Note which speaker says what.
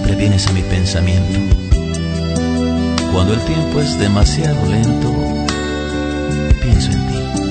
Speaker 1: siempre vienes a mi pensamiento. Cuando el tiempo es demasiado lento, pienso en ti.